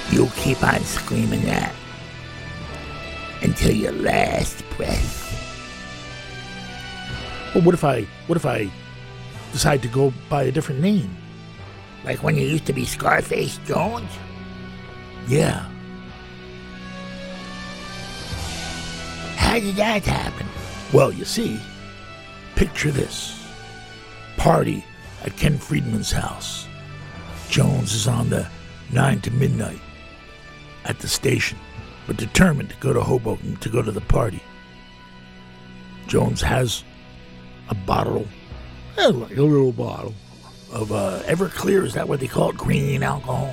You keep on screaming that until your last breath. Well, what if I decide to go by a different name? Like when you used to be Scarface Jones? Yeah. How did that happen? Well, you see, picture this. Party at Ken Friedman's house. Jones is on the 9 to midnight at the station, but determined to go to Hoboken to go to the party. Jones has a bottle, like a little bottle, of Everclear, is that what they call it? Green alcohol.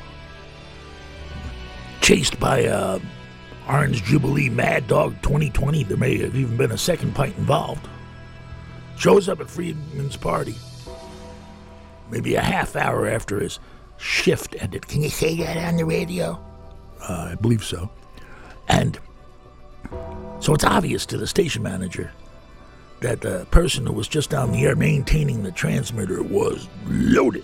Chased by Orange Jubilee Mad Dog 2020. There may have even been a second pint involved. Shows up at Friedman's party maybe a half hour after his shift ended. Can you say that on the radio? I believe so. And so it's obvious to the station manager that the person who was just on the air maintaining the transmitter was loaded.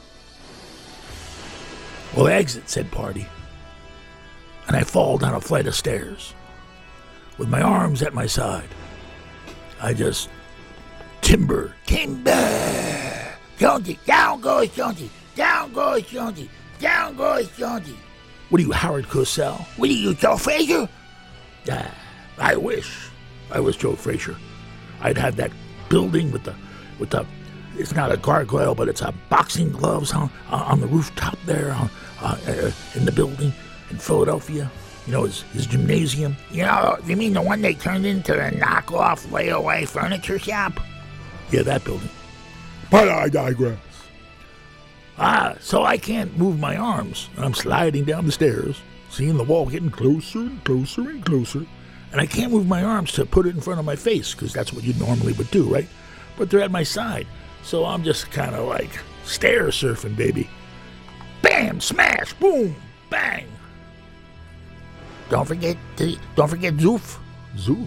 Well, exit said party, and I fall down a flight of stairs. With my arms at my side, I just timber. Jonesy, down goes Jonesy, down goes Jonesy, down goes Jonesy. What are you, Howard Cosell? What are you, Joe Frazier? I wish I was Joe Frazier. I'd have that building with the, it's not a gargoyle, but it's a boxing gloves on the rooftop there in the building in Philadelphia. You know, his gymnasium. You mean the one they turned into a knockoff layaway furniture shop? Yeah, that building. But I digress. So I can't move my arms, and I'm sliding down the stairs, seeing the wall getting closer and closer and closer, and I can't move my arms to put it in front of my face, because that's what you normally would do, right? But they're at my side, so I'm just kind of like stair surfing, baby. Bam, smash, boom, bang. Don't forget Zoof. Zoof.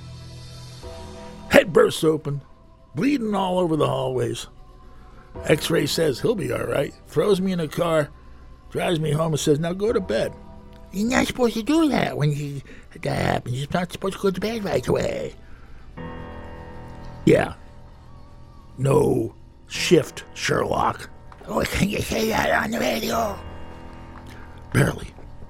Head bursts open, bleeding all over the hallways. X-ray says he'll be all right, throws me in a car, drives me home and says, now go to bed. You're not supposed to do that when that happens. You're not supposed to go to bed right away. Yeah. No shift, Sherlock. Oh, can you say that on the radio? Barely.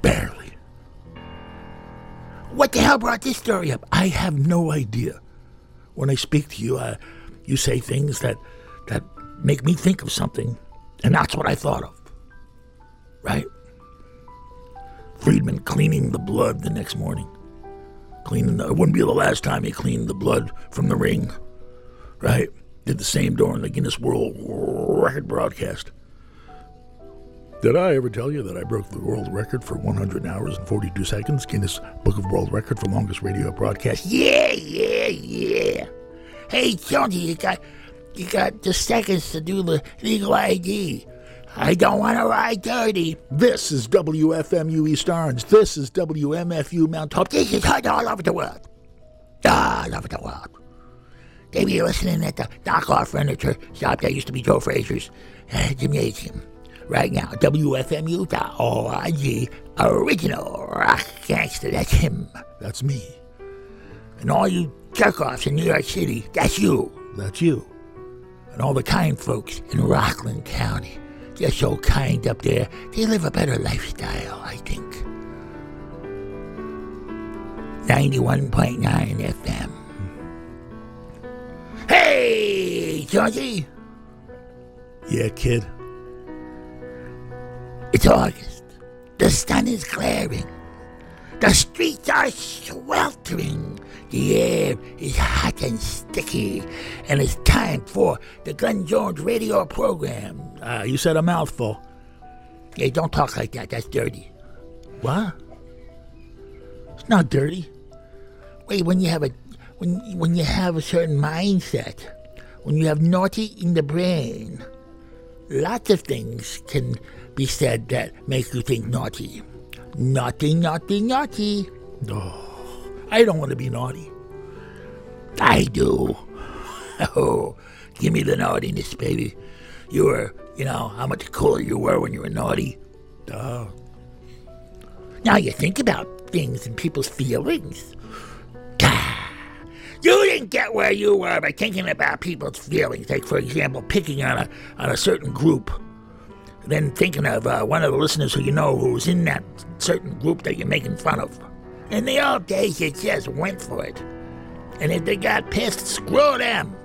What the hell brought this story up? I have no idea. When I speak to you, you say things that make me think of something, and that's what I thought of. Right? Friedman cleaning the blood the next morning. It wouldn't be the last time he cleaned the blood from the ring. Right? Did the same during the Guinness World Record broadcast. Did I ever tell you that I broke the world record for 100 hours and 42 seconds? Guinness Book of World Record for longest radio broadcast. Yeah. Hey, Jonesy, you got just seconds to do the legal ID. I don't want to ride dirty. This is WFMU East Orange. This is WMFU Mount Hope. This is heard all over the world. All over the world. Maybe you're listening at the knockoff furniture shop that used to be Joe Frazier's gymnasium. Right now, WFMU.org, original rock gangster. That's him. That's me. And all you jerk-offs in New York City, that's you. That's you. And all the kind folks in Rockland County, they're so kind up there. They live a better lifestyle, I think. 91.9 FM. Hey, Jonesy. Yeah, kid. It's August. The sun is glaring. The streets are sweltering. The air is hot and sticky. And it's time for the Glenn Jones radio program. You said a mouthful. Hey, don't talk like that. That's dirty. What? It's not dirty. Wait, when you have a certain mindset, when you have naughty in the brain, lots of things can be said that make you think naughty. Naughty. Oh, I don't want to be naughty. I do. Oh, give me the naughtiness, baby. You know how much cooler you were when you were naughty. Now you think about things and people's feelings. You didn't get where you were by thinking about people's feelings. Like, for example, picking on a certain group. Then thinking of one of the listeners who you know who's in that certain group that you're making fun of. In the old days, you just went for it. And if they got pissed, screw them.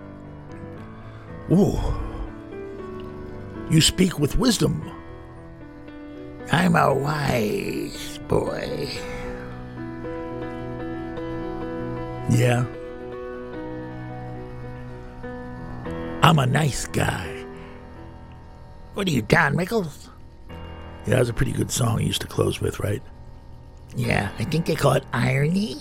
Ooh. You speak with wisdom. I'm a wise boy. Yeah. I'm a nice guy. What are you, Don Rickles? Yeah, that was a pretty good song you used to close with, right? Yeah, I think they call it irony.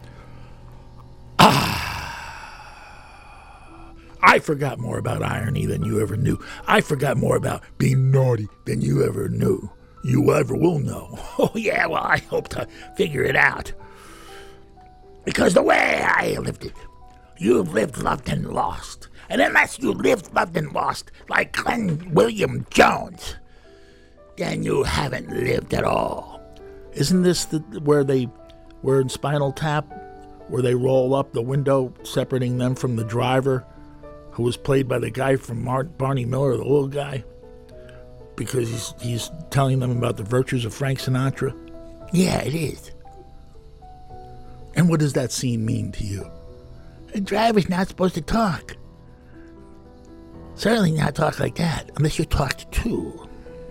I forgot more about irony than you ever knew. I forgot more about being naughty than you ever knew. You ever will know. Oh, yeah, well, I hope to figure it out. Because the way I lived it, you've lived, loved, and lost. And unless you lived, loved, and lost like Glenn William Jones, then you haven't lived at all. Isn't this where in Spinal Tap, where they roll up the window separating them from the driver, who was played by the guy from Barney Miller, the little guy? Because he's telling them about the virtues of Frank Sinatra? Yeah, it is. And what does that scene mean to you? The driver's not supposed to talk. Certainly not talk like that, unless you're talked to.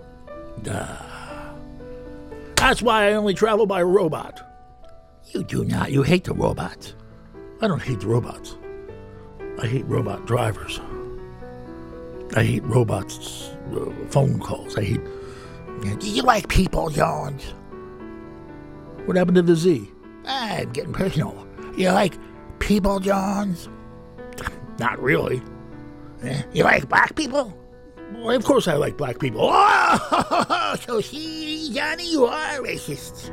That's why I only travel by robot. You do not. You hate the robots. I don't hate the robots. I hate robot drivers. I hate robots' phone calls. I hate... Do you like people, Jones? What happened to the Z? I'm getting personal. You like people, Jones? Not really. You like black people? Well, of course I like black people. Oh, so see, Johnny, you are racist.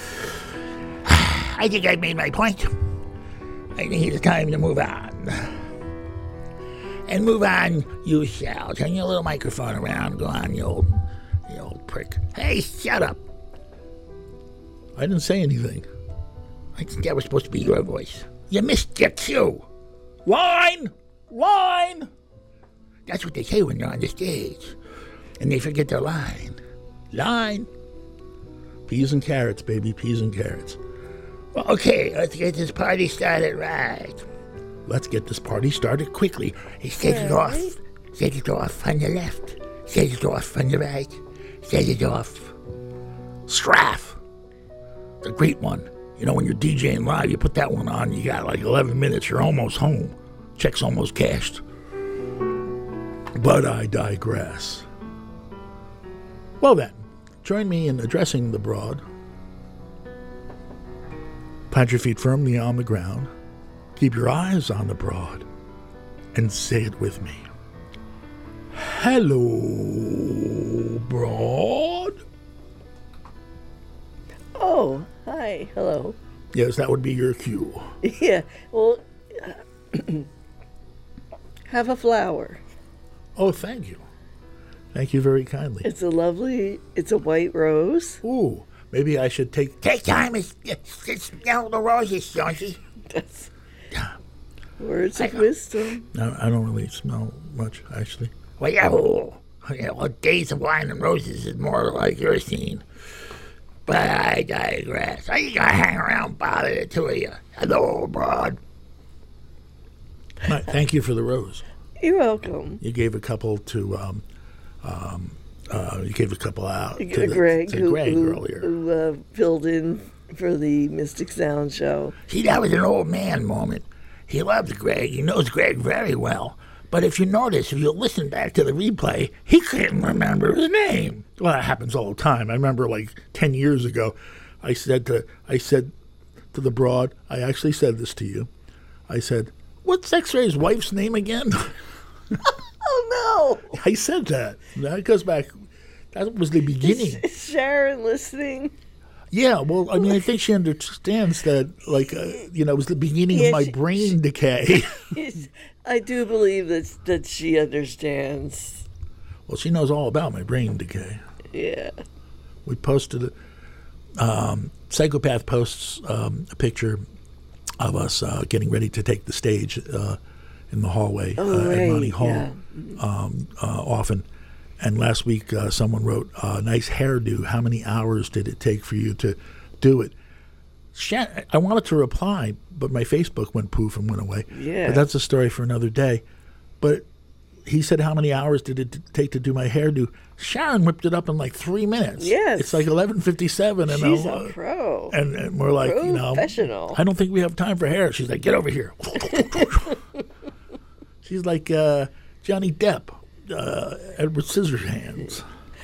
I think I've made my point. I think it's time to move on. And move on you shall. Turn your little microphone around. Go on, you old prick. Hey, shut up. I didn't say anything. I think that was supposed to be your voice. You missed your cue. Line! Line! That's what they say when they're on the stage. And they forget their line. Line. Peas and carrots, baby. Peas and carrots. Well, okay, let's get this party started right. Let's get this party started quickly. Set it off. Set it off on the left. Set it off on the right. Set it off. Straff. It's a great one. You know, when you're DJing live, you put that one on, you got like 11 minutes, you're almost home. Check's almost cashed. But I digress. Well then, join me in addressing the broad. Plant your feet firmly on the ground. Keep your eyes on the broad. And say it with me. Hello, broad. Oh, hi. Hello. Yes, that would be your cue. Yeah, well, have a flower. Oh, thank you. Thank you very kindly. It's a white rose. Ooh, maybe I should take time to smell the roses, Jonesy. That's words of wisdom. No, I don't really smell much, actually. Well, days of wine and roses is more like your scene. But I digress. I ain't gonna hang around bother the two of you. Hello, broad. Thank you for the rose. You're welcome. You gave a couple to you gave a couple out to Greg, Greg who earlier. Who filled in for the Mystic Sound show. See, that was an old man moment. He loves Greg. He knows Greg very well. But if you notice, if you listen back to the replay, he couldn't remember his name. Well, that happens all the time. I remember like 10 years ago, I said to the broad, I actually said this to you. I said, "What's X-Ray's wife's name again?" Oh, no. I said that. That goes back. That was the beginning. Is Sharon listening? Yeah, well, I mean, I think she understands that, like, it was the beginning of my brain decay. I do believe that she understands. Well, she knows all about my brain decay. Yeah. We posted Psychopath posts a picture of us getting ready to take the stage in the hallway at Monty Hall often. And last week someone wrote, nice hairdo. How many hours did it take for you to do it? I wanted to reply, but my Facebook went poof and went away. Yeah. But that's a story for another day. But he said, how many hours did it take to do my hairdo? Sharon whipped it up in like 3 minutes. Yes. It's like 11:57. And She's a pro. And we're like, Professional. I don't think we have time for hair. She's like, get over here. She's like Johnny Depp, Edward Scissorhands.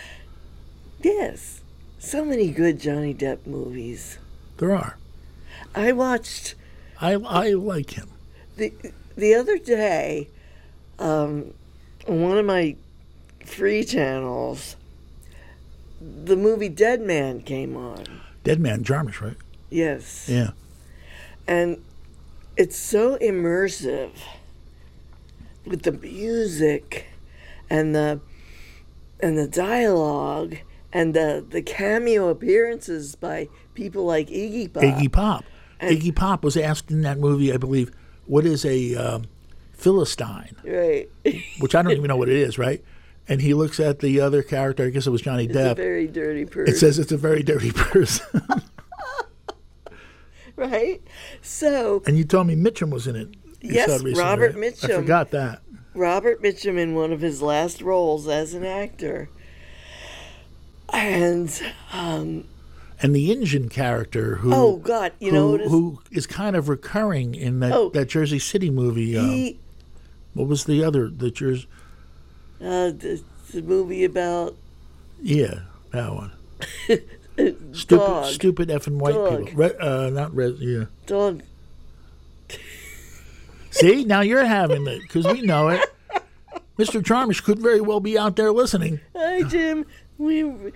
Yes. So many good Johnny Depp movies. There are. I watched I like him. the other day on one of my free channels, the movie Dead Man came on. Dead Man, Jarmusch, right? Yes. Yeah. And it's so immersive with the music and the dialogue and the cameo appearances by people like Iggy Pop. Iggy Pop. Iggy Pop was asked in that movie, I believe, what is a Philistine? Right. Which I don't even know what it is, right? And he looks at the other character, I guess it was Johnny It's Depp. a very dirty person. It says it's a very dirty person. Right? So, And you told me Mitchum was in it. You Yes, saw recently, Robert right? Mitchum. I forgot that. Robert Mitchum in one of his last roles as an actor. And, And the Indian character who oh, God, you know what it is? who is kind of recurring in that Jersey City movie. He, What was the other? The Jersey? the movie about Yeah, that one. dog. Stupid effing white Dog. people. Yeah. Dog. See, now you're having it because we know it. Mr. Jarmusch could very well be out there listening. Hi, Jim. We're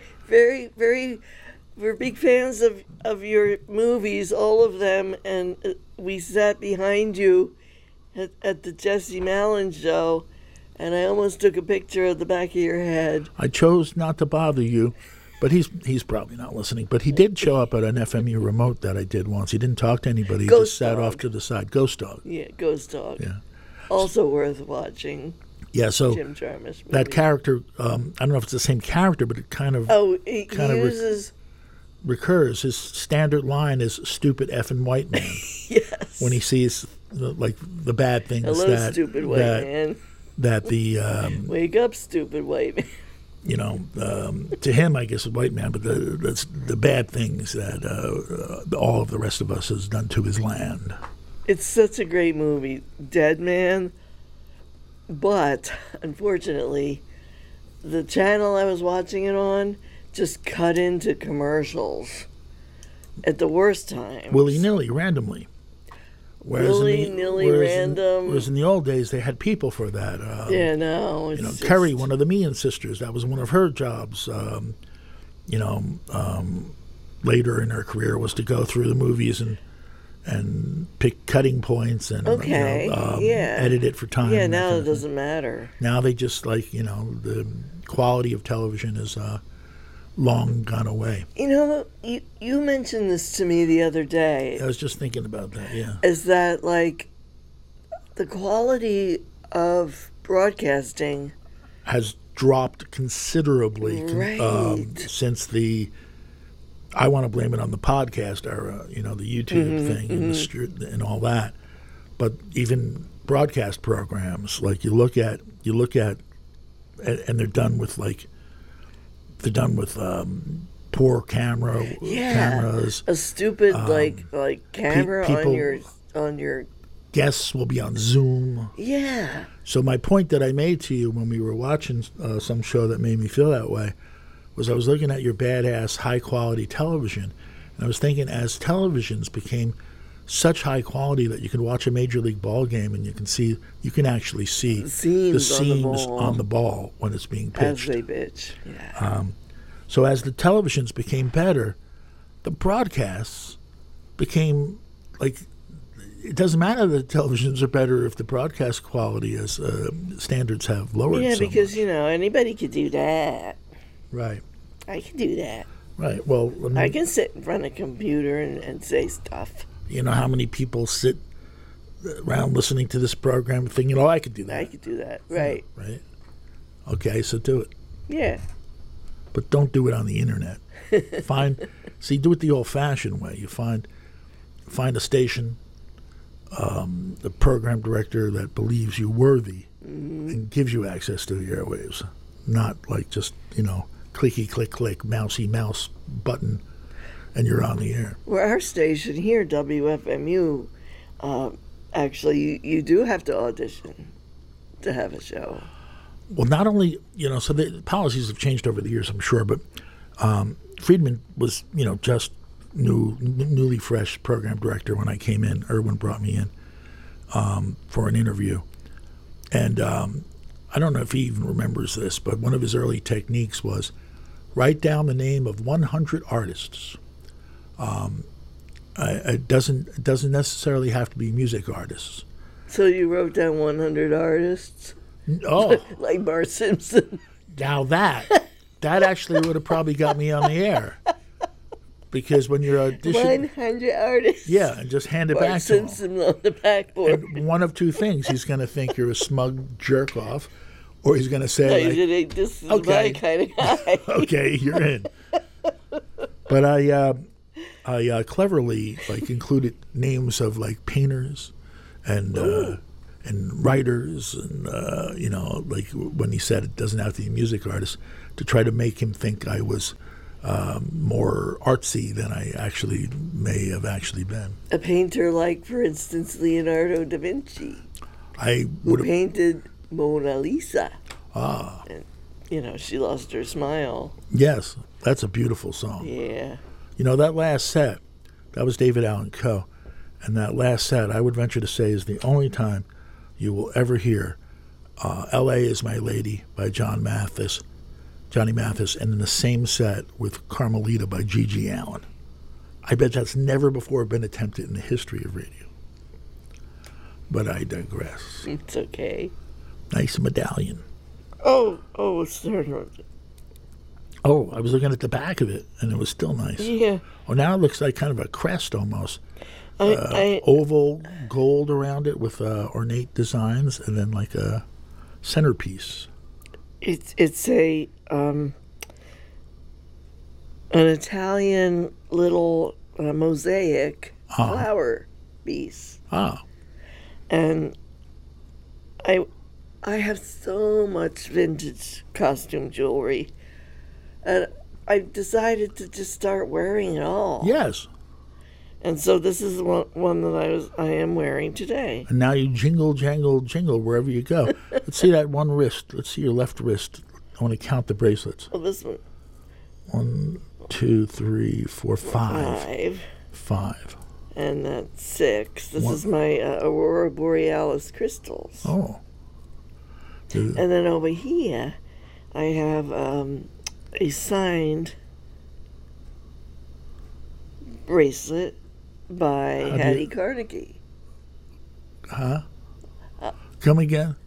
big fans of your movies, all of them, and we sat behind you at the Jesse Malin show, and I almost took a picture of the back of your head. I chose not to bother you, but he's probably not listening. But he did show up at an FMU remote that I did once. He didn't talk to anybody. He Ghost just sat Dog. off to the side. Ghost Dog. Yeah, Ghost Dog. Yeah. Also worth watching. Yeah, so Jim Jarmusch movie. that character, I don't know if it's the same character, but it kind of He kind of uses recurs. His standard line is "stupid effing white man" yes. when he sees the bad things Hello, that stupid white man. that the Wake up, stupid white man. to him, I guess, a white man, but that's the bad things that all of the rest of us has done to his land. It's such a great movie, Dead Man. But unfortunately, the channel I was watching it on just cut into commercials at the worst time. Willy-nilly, randomly. Willy-nilly, random. Whereas in the old days, they had people for that. Yeah, no. It's just, Kerry, one of the Meehan sisters, that was one of her jobs. Later in her career was to go through the movies and pick cutting points and edit it for time. Yeah, and that now kind it of thing. doesn't matter. Now they just the quality of television is long gone away. You know, you mentioned this to me the other day. I was just thinking about that. Yeah. Is that like the quality of broadcasting Has dropped considerably Right. since the. I want to blame it on the podcast era, the YouTube thing and all that. But even broadcast programs, like you look at, and they're done with poor cameras. a stupid like camera people- on your Guests will be on Zoom. yeah. So my point that I made to you when we were watching some show that made me feel that way was I was looking at your badass high-quality television, and I was thinking as televisions became such high quality that you can watch a Major League ball game and you can actually see the seams on the ball when it's being pitched. As they pitch, yeah. So as the televisions became better, the broadcasts became like, it doesn't matter that the televisions are better if the broadcast quality standards have lowered Yeah, so because much. anybody could do that. Right. I can do that. Right. Well, I can sit in front of a computer and say stuff. You know how many people sit around listening to this program thinking, "Oh, I could do that." I could do that. Right. Right. Okay, so do it. Yeah. But don't do it on the internet. Do it the old-fashioned way. You find a station, the program director that believes you worthy and gives you access to the airwaves, not like just, clicky, click, click, mousy mouse button, and you're on the air. Well, our station here, WFMU, actually, you do have to audition to have a show. Well, not only, so the policies have changed over the years, I'm sure, but Friedman was, just newly fresh program director when I came in. Irwin brought me in for an interview. And I don't know if he even remembers this, but one of his early techniques was write down the name of 100 artists. It doesn't necessarily have to be music artists. So you wrote down 100 artists? Oh. Like Bart Simpson. Now that actually would have probably got me on the air. Because when you're auditioning... 100 artists. Yeah, and just hand it Bart back Simpson to him. on the backboard. And one of two things. He's going to think you're a smug jerk-off, or he's going to say, this is okay, my kind of guy. Okay, you're in. But I cleverly included names of painters and writers and when he said it doesn't have to be a music artist, to try to make him think I was more artsy than I actually may have actually been. A painter like, for instance, Leonardo da Vinci, who painted Mona Lisa. Ah. And, she lost her smile. Yes, that's a beautiful song. Yeah. That last set, that was David Allan Coe, and that last set, I would venture to say, is the only time you will ever hear L.A. is My Lady by Johnny Mathis, and in the same set with Carmelita by Gigi Allen. I bet that's never before been attempted in the history of radio. But I digress. It's okay. Nice medallion. Oh, sorry. Oh, I was looking at the back of it, and it was still nice. Yeah. Oh, now it looks like kind of a crest almost. I Oval gold around it with ornate designs, and then a centerpiece. It's a an Italian little mosaic flower piece. Ah. And I have so much vintage costume jewelry, and I decided to just start wearing it all. Yes. And so this is one that I am wearing today. And now you jingle, jangle, jingle wherever you go. Let's see that one wrist. Let's see your left wrist. I want to count the bracelets. Oh, this one. 1, 2, 3, 4, 5. 5. And that's 6. This is my Aurora Borealis crystals. Oh. And then over here, I have a signed bracelet by Hattie Carnegie. Huh? Come again?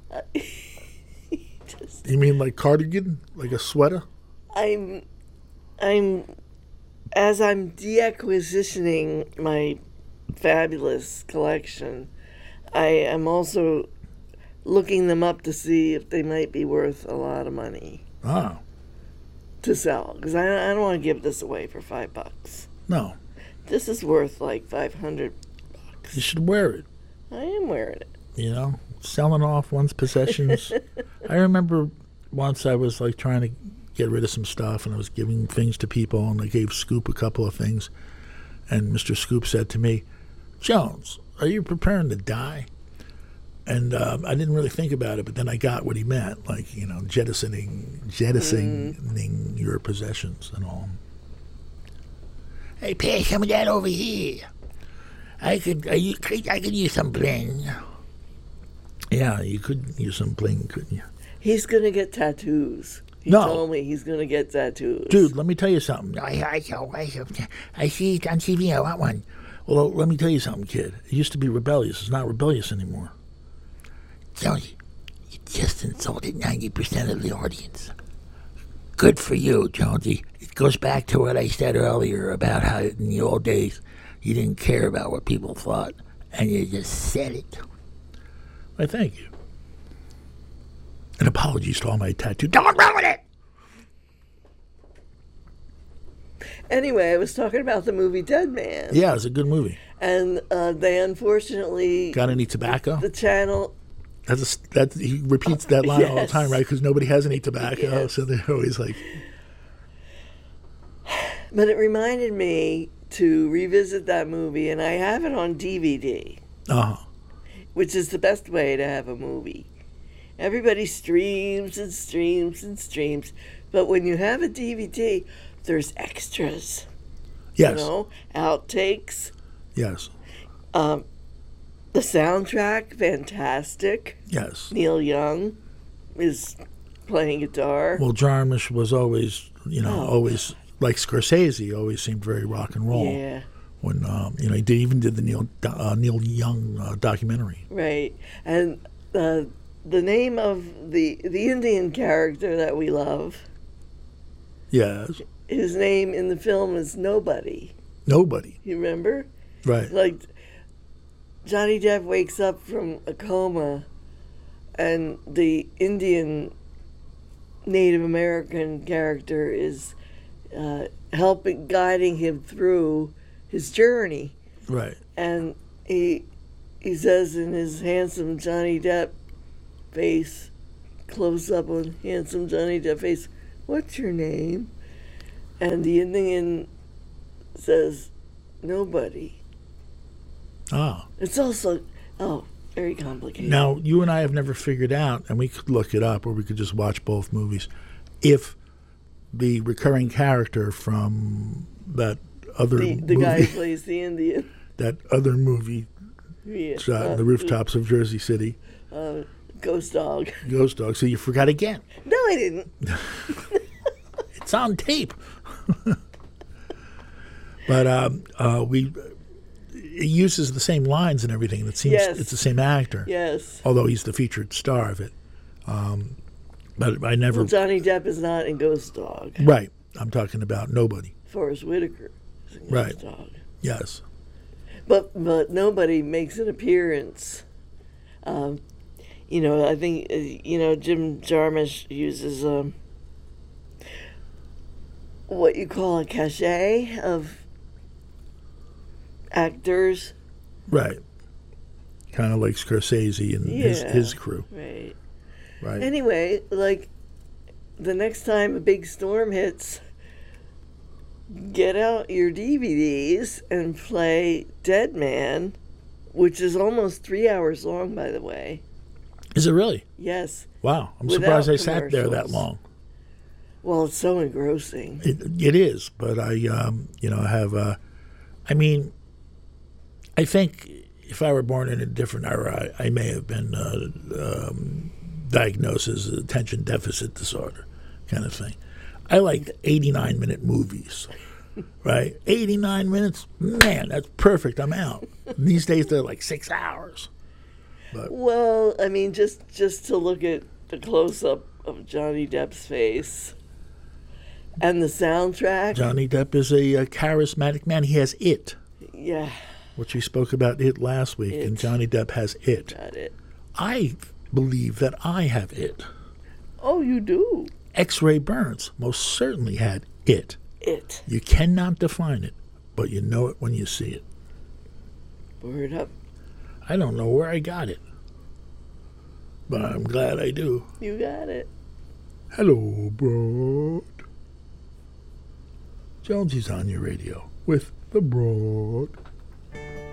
You mean like cardigan? Like a sweater? As I'm deacquisitioning my fabulous collection, I am also looking them up to see if they might be worth a lot of money. Ah. To sell, because I don't want to give this away for $5. No. This is worth like $500. You should wear it. I am wearing it. Selling off one's possessions. I remember once I was trying to get rid of some stuff, and I was giving things to people, and I gave Scoop a couple of things, and Mr. Scoop said to me, "Jones, are you preparing to die?" And I didn't really think about it, but then I got what he meant, jettisoning your possessions and all. Hey, pass some of that over here. I could use some bling. Yeah, you could use some bling, couldn't you? He's going to get tattoos. He told me he's going to get tattoos. Dude, let me tell you something. I see it on TV. I want one. Well, let me tell you something, kid. It used to be rebellious. It's not rebellious anymore. Jones, you just insulted 90% of the audience. Good for you, Jonesy. It goes back to what I said earlier about how in the old days you didn't care about what people thought, and you just said it. Why, thank you. And apologies to all my tattoo. Don't run with it! Anyway, I was talking about the movie Dead Man. Yeah, it's a good movie. And they unfortunately... Got any tobacco? The channel... He repeats that line all the Yes. time, right? Because nobody has any tobacco, Yes. so they're always like... But it reminded me to revisit that movie, and I have it on DVD, Uh-huh. which is the best way to have a movie. Everybody streams and streams and streams, but when you have a DVD, there's extras. Yes. You know, outtakes. Yes. The soundtrack, fantastic. Yes. Neil Young is playing guitar. Well, Jarmusch was always, always like Scorsese, always seemed very rock and roll. Yeah. When he even did the Neil Young documentary. Right. And the name of the Indian character that we love, Yes. his name in the film is Nobody. Nobody. You remember? Right. Like, Johnny Depp wakes up from a coma, and the Indian Native American character is guiding him through his journey. Right. And he says in his handsome Johnny Depp face, close up on handsome Johnny Depp face, "What's your name?" And the Indian says, "Nobody." Ah. It's also, very complicated. Now, you and I have never figured out, and we could look it up, or we could just watch both movies, if the recurring character from that other the movie, guy who plays the Indian. that other movie Yeah. shot in the rooftops of Jersey City, Ghost Dog. Ghost Dog. So you forgot again. No, I didn't. It's on tape. But it uses the same lines and everything. It seems Yes. it's the same actor. Yes. Although he's the featured star of it. But I never... Well, Johnny Depp is not in Ghost Dog. Right. I'm talking about Nobody. Forrest Whitaker is in Ghost Right. Dog. Yes. But Nobody makes an appearance. I think, Jim Jarmusch uses what you call a cachet of actors. Right. Kind of like Scorsese and his crew. Right. Right. Anyway, like, the next time a big storm hits, get out your DVDs and play Dead Man, which is almost 3 hours long, by the way. Is it really? Yes. Wow. I'm Without surprised I sat there that commercials. long. Well, it's so engrossing. It is, but I have, I think if I were born in a different era, I may have been diagnosed as attention deficit disorder kind of thing. I like 89-minute movies, right? 89 minutes, man, that's perfect. I'm out. These days they're like 6 hours. Well, I mean, just to look at the close-up of Johnny Depp's face and the soundtrack. Johnny Depp is a charismatic man. He has it, Yeah, which we spoke about it last week, and It. Johnny Depp has it. got it. I believe that I have it. Oh, you do? X-Ray Burns most certainly had it. It. You cannot define it, but you know it when you see it. Word up. I don't know where I got it, but I'm glad I do. You got it. Hello, Broad. Jonesy's on your radio with the Broad.